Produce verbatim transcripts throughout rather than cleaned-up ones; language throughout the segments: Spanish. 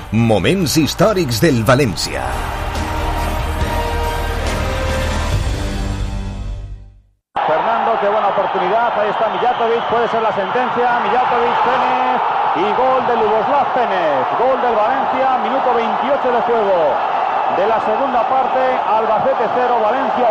Moments històrics del València. Fernando, qué buena oportunidad. Ahí está Mijatovic, puede ser la sentencia. Mijatovic, Penez y gol de Ljuboslav Penez. Gol del Valencia, minuto veintiocho de juego de la segunda parte. Albacete cero, Valencia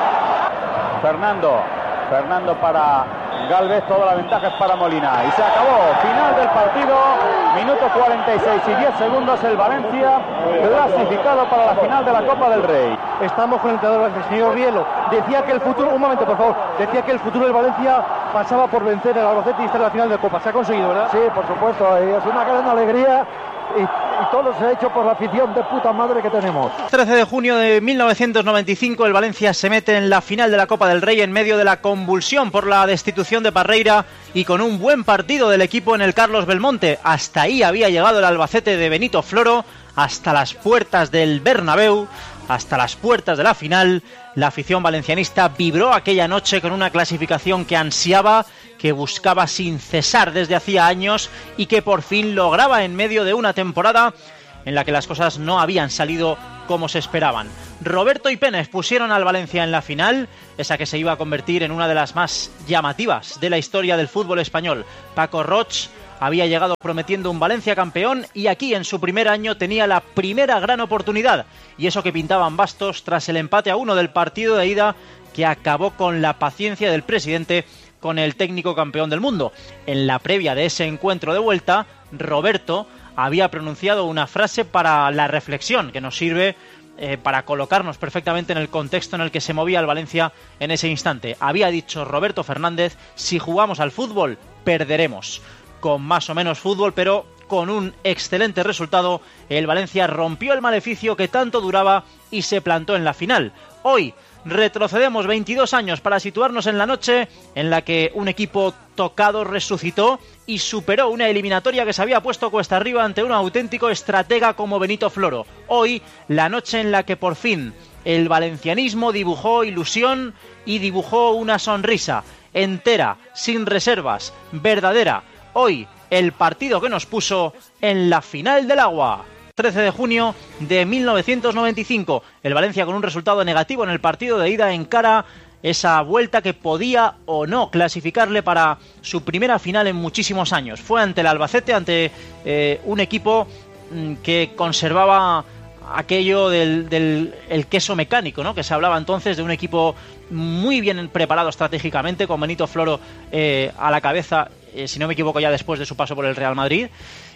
dos. Fernando, Fernando para Gálvez, toda la ventaja es para Molina. Y se acabó, final del partido, minuto cuarenta y seis y diez segundos, el Valencia clasificado para la final de la Copa del Rey. Estamos con el entrenador, el señor Rielo. Decía que el futuro, un momento por favor, decía que el futuro del Valencia pasaba por vencer al Albacete y estar en la final de Copa. Se ha conseguido, ¿verdad? Sí, por supuesto, y es una gran alegría. Y, y todo se ha hecho por la afición de puta madre que tenemos. trece de junio de mil novecientos noventa y cinco, el Valencia se mete en la final de la Copa del Rey en medio de la convulsión por la destitución de Parreira y con un buen partido del equipo en el Carlos Belmonte. Hasta ahí había llegado el Albacete de Benito Floro, hasta las puertas del Bernabéu, hasta las puertas de la final. La afición valencianista vibró aquella noche con una clasificación que ansiaba, que buscaba sin cesar desde hacía años y que por fin lograba en medio de una temporada en la que las cosas no habían salido como se esperaban. Roberto y Penez pusieron al Valencia en la final, esa que se iba a convertir en una de las más llamativas de la historia del fútbol español. Paco Roig había llegado prometiendo un Valencia campeón y aquí en su primer año tenía la primera gran oportunidad, y eso que pintaban bastos tras el empate a uno del partido de ida que acabó con la paciencia del presidente con el técnico campeón del mundo. En la previa de ese encuentro de vuelta, Roberto había pronunciado una frase para la reflexión que nos sirve eh, para colocarnos perfectamente en el contexto en el que se movía el Valencia en ese instante. Había dicho Roberto Fernández: si jugamos al fútbol, perderemos. Con más o menos fútbol, pero con un excelente resultado, el Valencia rompió el maleficio que tanto duraba y se plantó en la final. Hoy retrocedemos veintidós años para situarnos en la noche en la que un equipo tocado resucitó y superó una eliminatoria que se había puesto cuesta arriba ante un auténtico estratega como Benito Floro. Hoy, la noche en la que por fin el valencianismo dibujó ilusión y dibujó una sonrisa entera, sin reservas, verdadera. Hoy, el partido que nos puso en la final del agua. trece de junio de mil novecientos noventa y cinco, el Valencia con un resultado negativo en el partido de ida encara esa vuelta que podía o no clasificarle para su primera final en muchísimos años. Fue ante el Albacete, ante eh, un equipo mmm, que conservaba aquello del, del el queso mecánico, ¿no? Que se hablaba entonces de un equipo muy bien preparado estratégicamente, con Benito Floro eh, a la cabeza, eh, si no me equivoco ya después de su paso por el Real Madrid.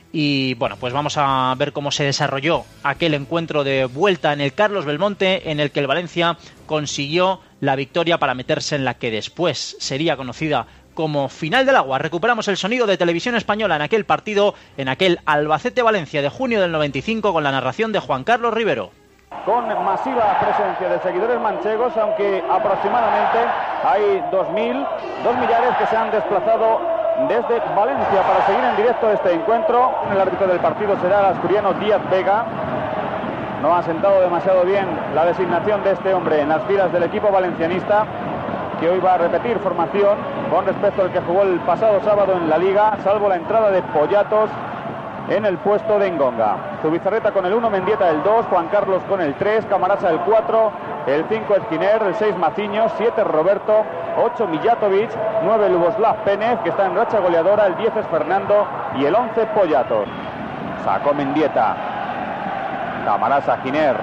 Y bueno, pues vamos a ver cómo se desarrolló aquel encuentro de vuelta en el Carlos Belmonte, en el que el Valencia consiguió la victoria para meterse en la que después sería conocida como final del agua. Recuperamos el sonido de Televisión Española en aquel partido, en aquel Albacete-Valencia de junio del noventa y cinco, con la narración de Juan Carlos Rivero. Con masiva presencia de seguidores manchegos, aunque aproximadamente hay dos mil, dos millares que se han desplazado desde Valencia para seguir en directo este encuentro. El árbitro del partido será el asturiano Díaz Vega. No ha sentado demasiado bien la designación de este hombre en las filas del equipo valencianista, que hoy va a repetir formación con respecto al que jugó el pasado sábado en la Liga, salvo la entrada de Pollatos en el puesto de Engonga. Zubizarreta con el uno, Mendieta el dos, Juan Carlos con el tres, Camarasa el cuatro, el cinco Esquiner, el seis Maciños, siete Roberto, ocho Mijatovic, nueve Ljuboslav Penez, que está en racha goleadora, el diez es Fernando y el once Pollatos. Sacó Mendieta, Camarasa, Giner,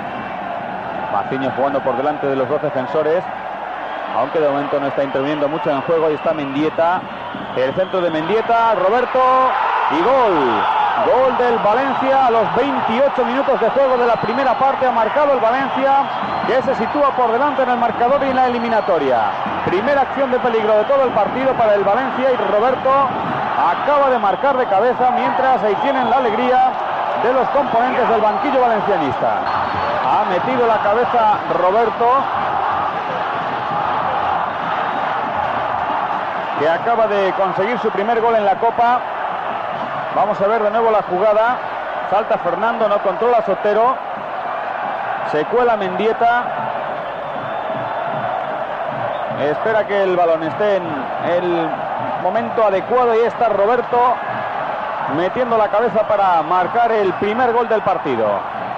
Maciños jugando por delante de los dos defensores, aunque de momento no está interviniendo mucho en juego. Ahí está Mendieta, el centro de Mendieta, Roberto, y gol. Gol del Valencia a los veintiocho minutos de juego de la primera parte. Ha marcado el Valencia, que se sitúa por delante en el marcador y en la eliminatoria. Primera acción de peligro de todo el partido para el Valencia, y Roberto acaba de marcar de cabeza, mientras ahí tienen la alegría de los componentes del banquillo valencianista. Ha metido la cabeza Roberto, que acaba de conseguir su primer gol en la Copa. Vamos a ver de nuevo la jugada. Salta Fernando, no controla Sotero. Se cuela Mendieta. Espera que el balón esté en el momento adecuado. Y está Roberto. metiendo la cabeza para marcar el primer gol del partido.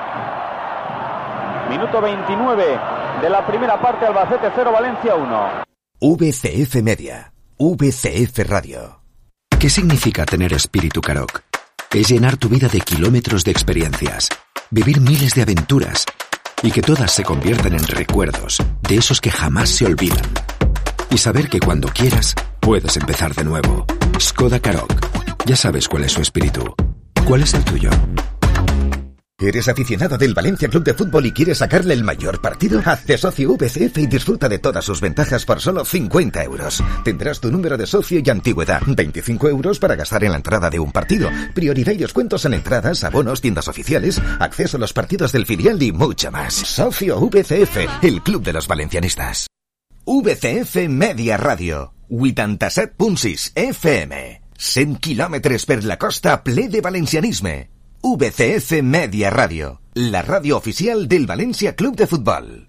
Minuto veintinueve de la primera parte, Albacete cero, Valencia uno. V C F Media, V C F Radio. ¿Qué significa tener espíritu Karoq? Es llenar tu vida de kilómetros de experiencias, vivir miles de aventuras y que todas se conviertan en recuerdos de esos que jamás se olvidan. Y saber que cuando quieras, puedes empezar de nuevo. Skoda Karoq. Ya sabes cuál es su espíritu. ¿Cuál es el tuyo? ¿Eres aficionado del Valencia Club de Fútbol y quieres sacarle el mayor partido? Hazte socio V C F y disfruta de todas sus ventajas por solo cincuenta euros. Tendrás tu número de socio y antigüedad. veinticinco euros para gastar en la entrada de un partido. Prioridad y descuentos en entradas, abonos, tiendas oficiales, acceso a los partidos del filial y mucho más. Socio V C F, el club de los valencianistas. V C F Media Radio. vuitanta-set punt sis F M. cent quilòmetres per la costa ple de valencianisme. V C F Media Radio, la radio oficial del Valencia Club de Fútbol.